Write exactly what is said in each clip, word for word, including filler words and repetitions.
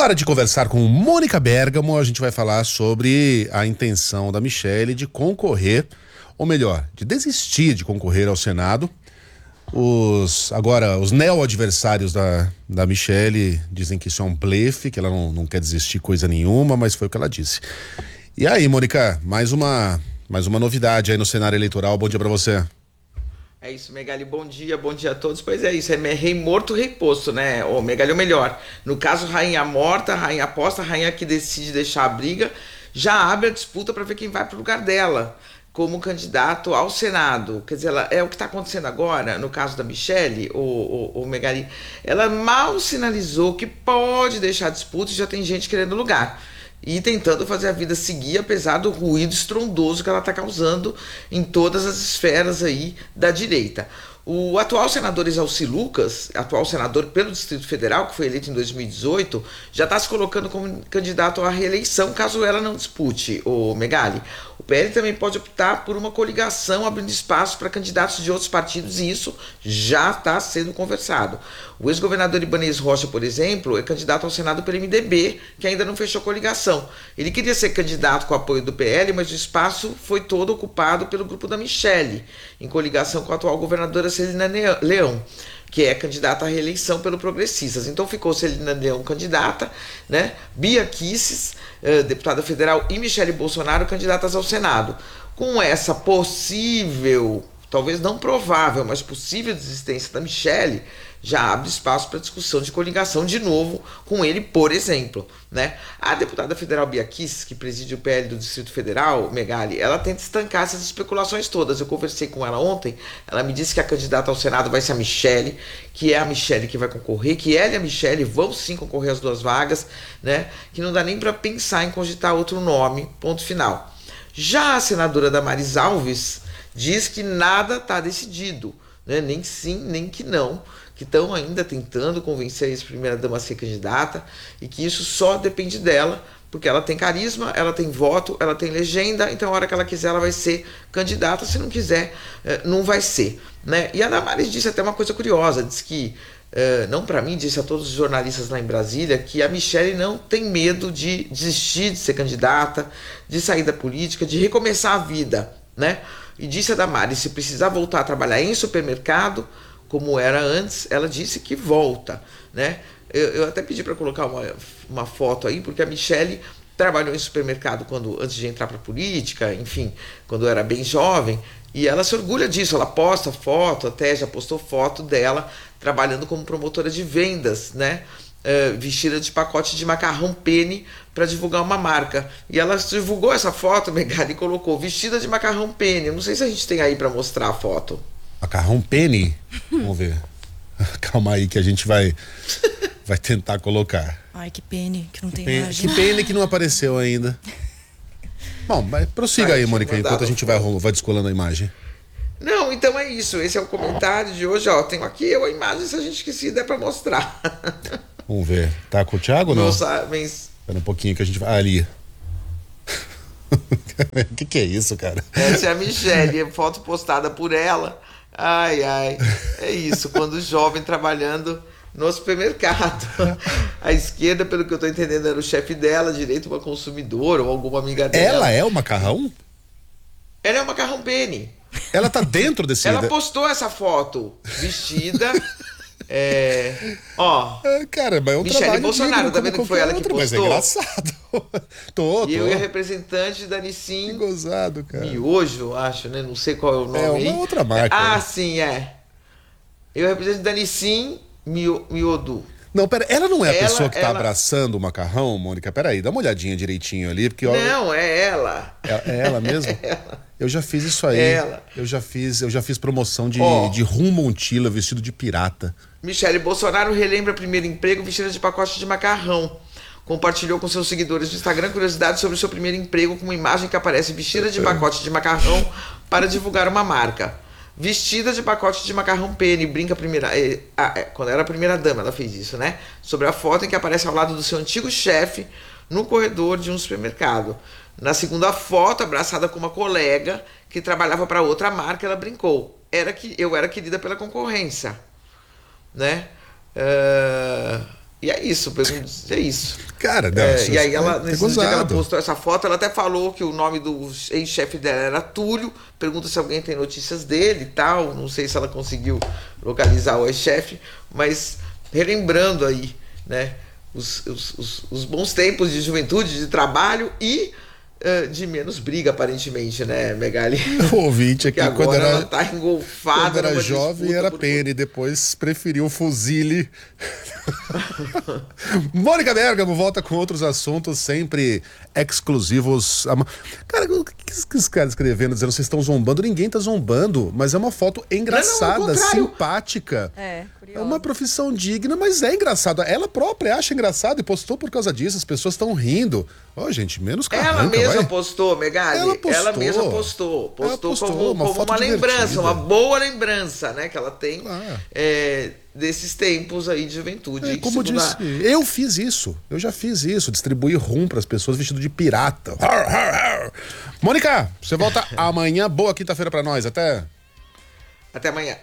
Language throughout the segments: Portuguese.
Hora de conversar com Mônica Bergamo. A gente vai falar sobre a intenção da Michelle de concorrer, ou melhor, de desistir de concorrer ao Senado. Os, agora, os neo-adversários da, da Michelle dizem que isso é um blefe, que ela não, não quer desistir coisa nenhuma, mas foi o que ela disse. E aí, Mônica, mais uma, mais uma novidade aí no cenário eleitoral. Bom dia pra você. É isso, Megali, bom dia, bom dia a todos. Pois é isso, é rei morto, rei posto, né? Ô, Megali, ou melhor, no caso, rainha morta, rainha posta, rainha que decide deixar a briga, já abre a disputa para ver quem vai pro lugar dela como candidato ao Senado. Quer dizer, ela, é o que está acontecendo agora, no caso da Michelle, o, o, o Megali, ela mal sinalizou que pode deixar a disputa e já tem gente querendo lugar. E tentando fazer a vida seguir, apesar do ruído estrondoso que ela está causando em todas as esferas aí da direita. O atual senador Exalci Lucas, atual senador pelo Distrito Federal, que foi eleito em dois mil e dezoito, já está se colocando como candidato à reeleição, caso ela não dispute, o Megali. O P L também pode optar por uma coligação, abrindo espaço para candidatos de outros partidos, e isso já está sendo conversado. O ex-governador Ibanez Rocha, por exemplo, é candidato ao Senado pelo M D B, que ainda não fechou coligação. Ele queria ser candidato com apoio do P L, mas o espaço foi todo ocupado pelo grupo da Michelle, em coligação com a atual governadora Celina Leão, que é candidata à reeleição pelo Progressistas. Então ficou Celina Leão candidata, né? Bia Kicis, eh, deputada federal, e Michelle Bolsonaro candidatas ao Senado. Com essa possível, talvez não provável, mas possível desistência da Michelle, já abre espaço para discussão de coligação de novo com ele, por exemplo, né? A deputada federal Bia Kicis, que preside o P L do Distrito Federal, Megali, ela tenta estancar essas especulações todas. Eu conversei com ela ontem, ela me disse que a candidata ao Senado vai ser a Michelle, que é a Michelle que vai concorrer, que ela e a Michelle vão sim concorrer às duas vagas, né? Que não dá nem para pensar em cogitar outro nome, ponto final. Já a senadora Damares Alves diz que nada está decidido, né? Nem sim, nem que não, que estão ainda tentando convencer a ex-primeira-dama a ser candidata e que isso só depende dela, porque ela tem carisma, ela tem voto, ela tem legenda, então a hora que ela quiser ela vai ser candidata, se não quiser, não vai ser, né? E a Damares disse até uma coisa curiosa, disse que, não para mim, disse a todos os jornalistas lá em Brasília, que a Michelle não tem medo de desistir de ser candidata, de sair da política, de recomeçar a vida, né? E disse a Damares, se precisar voltar a trabalhar em supermercado, como era antes, ela disse que volta, né? Eu, eu até pedi para colocar uma, uma foto aí, porque a Michelle trabalhou em supermercado quando, antes de entrar para a política, enfim, quando era bem jovem, e ela se orgulha disso, ela posta foto, até já postou foto dela trabalhando como promotora de vendas, né? Uh, vestida de pacote de macarrão penne para divulgar uma marca. E ela divulgou essa foto, Megali, e colocou vestida de macarrão penne. Eu não sei se a gente tem aí para mostrar a foto. Macarrão penne? Vamos ver. Calma aí que a gente vai vai tentar colocar. Ai, que penne, que não tem Penne, imagem. que penne que não apareceu ainda. Bom, mas prossiga Vai, aí, Mônica, enquanto a gente vai, foto. vai descolando a imagem. Não, então é isso. Esse é o comentário de hoje. Ó, tenho aqui a imagem, se a gente esquecer, der para mostrar. Vamos ver. Tá com o Thiago ou não? Nossa, Espera um pouquinho que a gente vai... Ah, ali. O que que é isso, cara? Essa é a Michelle, foto postada por ela. Ai, ai. É isso, quando jovem trabalhando no supermercado. A esquerda, pelo que eu tô entendendo, era o chefe dela, a direita uma consumidora ou alguma amiga dela. Ela é o macarrão? Ela é o macarrão penne. Ela tá dentro desse... Ela postou essa foto vestida. É... Ó. É, cara, mas é um Michelle Bolsonaro, digno, tá vendo que foi ela que outro, postou? Mas é engraçado. tô, tô. E eu e a representante da Nissin. Que gozado, cara. Miojo, acho, né? Não sei qual é o nome. É uma aí. outra marca. Ah, né? sim, é. Eu e a representante da Nissin Mio, Miodu. Não, pera, ela não é a Ela- pessoa que tá ela- abraçando o macarrão, Mônica? Peraí, dá uma olhadinha direitinho ali, porque... ó, Não, é ela. É, é ela mesmo? Eu já fiz isso aí. É ela. Eu já fiz, eu já fiz promoção de, Ó. de rum Montila vestido de pirata. Michelle Bolsonaro relembra primeiro emprego vestida de pacote de macarrão. Compartilhou com seus seguidores no Instagram curiosidades sobre o seu primeiro emprego com uma imagem que aparece vestida de pacote de macarrão para divulgar uma marca. Vestida de pacote de macarrão penne, brinca a primeira... É, ah, é, quando era a primeira dama ela fez isso, né? Sobre a foto em que aparece ao lado do seu antigo chefe no corredor de um supermercado. Na segunda foto, abraçada com uma colega que trabalhava para outra marca, ela brincou. Era que eu era querida pela concorrência, né? Uh, E é isso, é isso. Cara, não, é, e aí ela, é, nesse é dia que ela postou essa foto, ela até falou que o nome do ex-chefe dela era Túlio, pergunta se alguém tem notícias dele e tal, não sei se ela conseguiu localizar o ex-chefe, mas relembrando aí, né, os, os, os, os bons tempos de juventude, de trabalho e uh, de menos briga, aparentemente, né, Megali? O ouvinte aqui, agora quando era, ela tá engolfada, quando era jovem era por... pena e depois preferiu o fuzile. Mônica Bergamo volta com outros assuntos sempre exclusivos. Cara, o que esses caras escrevendo, dizendo vocês estão zombando? Ninguém tá zombando, mas é uma foto engraçada, não, não, simpática. É, é uma profissão digna, mas é engraçado. Ela própria acha engraçado e postou por causa disso. As pessoas estão rindo. Ó, oh, gente, menos carranca, Ela mesma vai. postou, Megali. Ela postou. Ela mesma postou. Postou, ela postou como uma, como uma lembrança, uma boa lembrança, né? Que ela tem ah. é, desses tempos aí de juventude. É, como eu disse, eu fiz isso. Eu já fiz isso. Distribuir rum para as pessoas vestido de pirata. Har, har, har. Mônica, você volta amanhã. Boa quinta-feira para nós. Até. Até amanhã.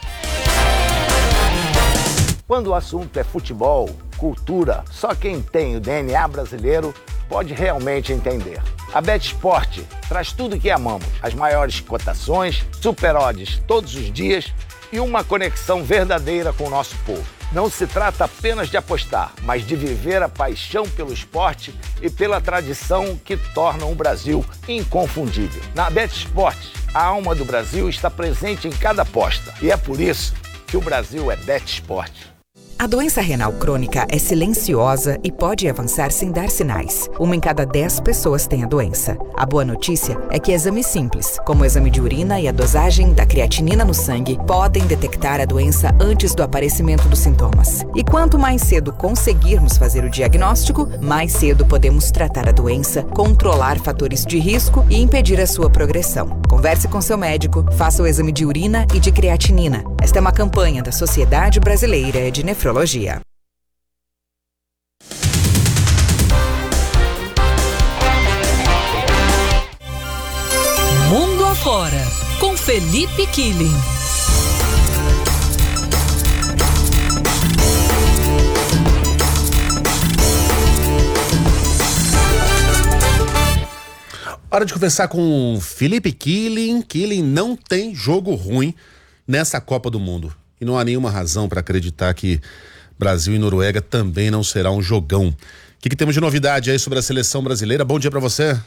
Quando o assunto é futebol, cultura, só quem tem o D N A brasileiro pode realmente entender. A BetSport traz tudo o que amamos, as maiores cotações, super odds todos os dias e uma conexão verdadeira com o nosso povo. Não se trata apenas de apostar, mas de viver a paixão pelo esporte e pela tradição que tornam o Brasil inconfundível. Na BetSport, a alma do Brasil está presente em cada aposta e é por isso que o Brasil é BetSport. A doença renal crônica é silenciosa e pode avançar sem dar sinais. Uma em cada dez pessoas tem a doença. A boa notícia é que exames simples, como o exame de urina e a dosagem da creatinina no sangue, podem detectar a doença antes do aparecimento dos sintomas. E quanto mais cedo conseguirmos fazer o diagnóstico, mais cedo podemos tratar a doença, controlar fatores de risco e impedir a sua progressão. Converse com seu médico, faça o exame de urina e de creatinina. Esta é uma campanha da Sociedade Brasileira de Nefrologia. Mundo Afora, com Felipe Killing. Hora de conversar com Felipe Killing. Killing, não tem jogo ruim nessa Copa do Mundo. E não há nenhuma razão para acreditar que Brasil e Noruega também não será um jogão. O que, que temos de novidade aí sobre a seleção brasileira? Bom dia para você.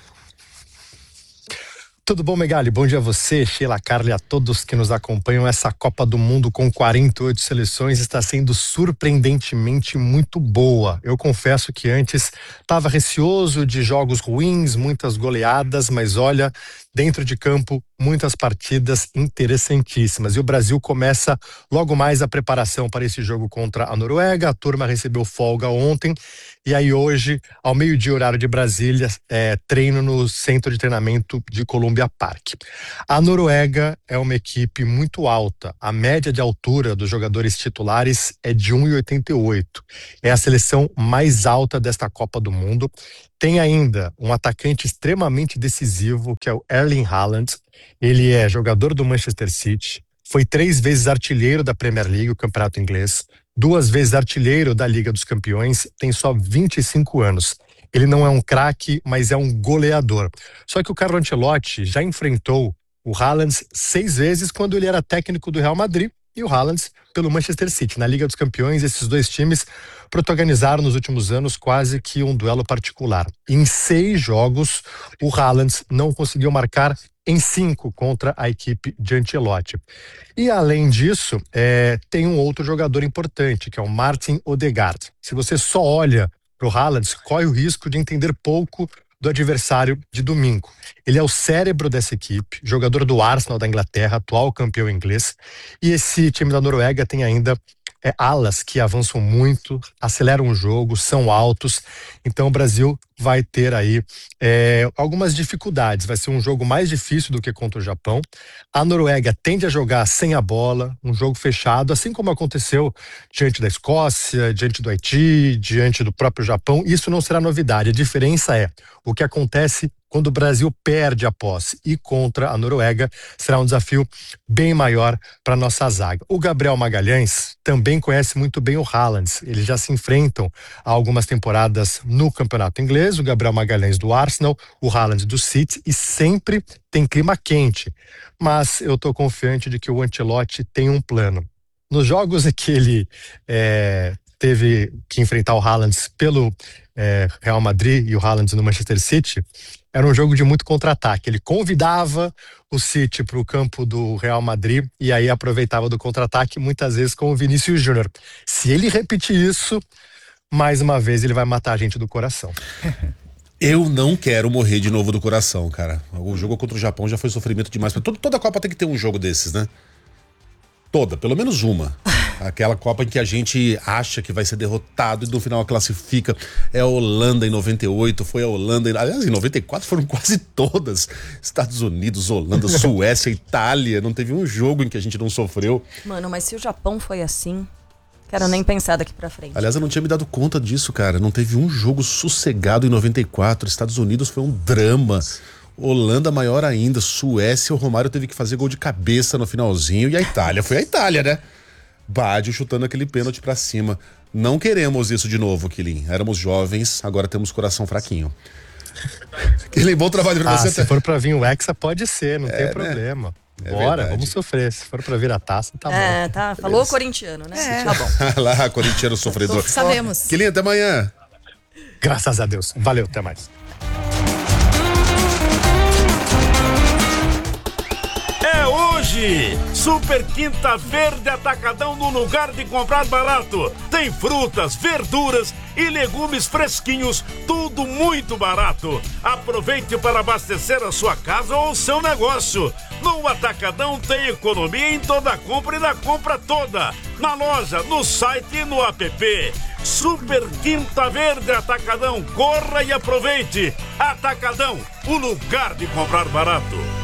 Tudo bom, Megali? Bom dia a você, Sheila, Carla e a todos que nos acompanham. Essa Copa do Mundo com quarenta e oito seleções está sendo surpreendentemente muito boa. Eu confesso que antes estava receoso de jogos ruins, muitas goleadas, mas olha, dentro de campo, muitas partidas interessantíssimas. E o Brasil começa logo mais a preparação para esse jogo contra a Noruega. A turma recebeu folga ontem. E aí hoje, ao meio-dia, horário de Brasília, é, treino no Centro de Treinamento de Columbia Park. A Noruega é uma equipe muito alta. A média de altura dos jogadores titulares é de um e oitenta e oito. É a seleção mais alta desta Copa do Mundo. Tem ainda um atacante extremamente decisivo, que é o Erling Haaland. Ele é jogador do Manchester City, foi três vezes artilheiro da Premier League, o campeonato inglês, duas vezes artilheiro da Liga dos Campeões, tem só vinte e cinco anos. Ele não é um craque, mas é um goleador. Só que o Carlo Ancelotti já enfrentou o Haaland seis vezes quando ele era técnico do Real Madrid e o Haaland pelo Manchester City. Na Liga dos Campeões, esses dois times protagonizaram nos últimos anos quase que um duelo particular. Em seis jogos, o Haaland não conseguiu marcar em cinco contra a equipe de Ancelotti. E além disso, é, tem um outro jogador importante, que é o Martin Odegaard. Se você só olha para o Haaland, corre o risco de entender pouco do adversário de domingo. Ele é o cérebro dessa equipe, jogador do Arsenal da Inglaterra, atual campeão inglês, e esse time da Noruega tem ainda é, alas que avançam muito, aceleram o jogo, são altos, então o Brasil vai ter aí é, algumas dificuldades, vai ser um jogo mais difícil do que contra o Japão. A Noruega tende a jogar sem a bola, um jogo fechado, assim como aconteceu diante da Escócia, diante do Haiti, diante do próprio Japão. Isso não será novidade, a diferença é o que acontece quando o Brasil perde a posse. E contra a Noruega será um desafio bem maior para nossa zaga. O Gabriel Magalhães também conhece muito bem o Haaland. Eles já se enfrentam há algumas temporadas no campeonato inglês. O Gabriel Magalhães do Arsenal, o Haaland do City, e sempre tem clima quente. Mas eu estou confiante de que o Ancelotti tem um plano. Nos jogos em que ele é, teve que enfrentar o Haaland pelo é, Real Madrid e o Haaland no Manchester City, era um jogo de muito contra-ataque. Ele convidava o City para o campo do Real Madrid e aí aproveitava do contra-ataque, muitas vezes com o Vinícius Júnior. Se ele repetir isso, mais uma vez ele vai matar a gente do coração. Eu não quero morrer de novo do coração, cara. O jogo contra o Japão já foi sofrimento demais. Toda, toda Copa tem que ter um jogo desses, né? Toda, pelo menos uma. Aquela Copa em que a gente acha que vai ser derrotado e no final classifica. É a Holanda em noventa e oito, foi a Holanda em... Aliás, em noventa e quatro foram quase todas. Estados Unidos, Holanda, Suécia, Itália. Não teve um jogo em que a gente não sofreu. Mano, mas se o Japão foi assim, quero nem pensar daqui pra frente. Aliás, eu não tinha me dado conta disso, cara. Não teve um jogo sossegado em noventa e quatro. Estados Unidos foi um drama. Holanda maior ainda, Suécia, o Romário teve que fazer gol de cabeça no finalzinho, e a Itália foi a Itália, né? Baggio chutando aquele pênalti pra cima. Não queremos isso de novo, Quilin. Éramos jovens, agora temos coração fraquinho. Quilin, bom trabalho pra ah, você. Se for pra vir o Hexa, pode ser, não é, tem problema. Né? É Bora, verdade. Vamos sofrer. Se for pra vir a taça, tá é, bom. Tá. Falou corintiano, né? É. Tá bom. Lá, corintiano sofredor. Sabemos. Quilin, até amanhã. Graças a Deus. Valeu, até mais. É hoje! Super Quinta Verde Atacadão no lugar de comprar barato. Tem frutas, verduras e legumes fresquinhos, tudo muito barato. Aproveite para abastecer a sua casa ou o seu negócio. No Atacadão tem economia em toda compra e na compra toda. Na loja, no site e no app. Super Quinta Verde Atacadão. Corra e aproveite. Atacadão, o lugar de comprar barato.